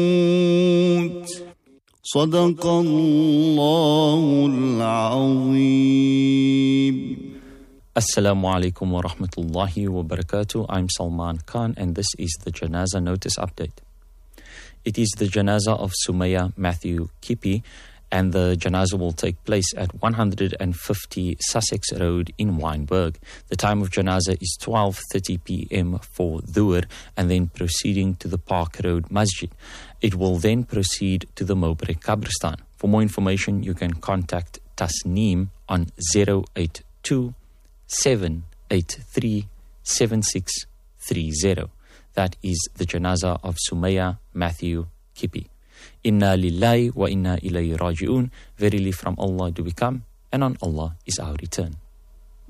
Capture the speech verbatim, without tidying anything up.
صدق الله العظيم. Assalamu alaikum wa rahmatullahi wa barakatuh. I'm Salman Khan and this is the Janazah Notice Update. It is the Janazah of Sumaya Matthew Kippy, and the Janazah will take place at one hundred fifty Sussex Road in Wynberg. The time of Janazah is twelve thirty p.m. for Dhuhr and then proceeding to the Park Road Masjid. It will then proceed to the Mowbray Qabristan. For more information, you can contact Tasneem on zero eight two, seven eight three, seven six three zero. That is the Janazah of Sumaya Matthew Kippy. Inna lillahi wa inna ilayhi raji'un. Verily from Allah do we come, and on Allah is our return.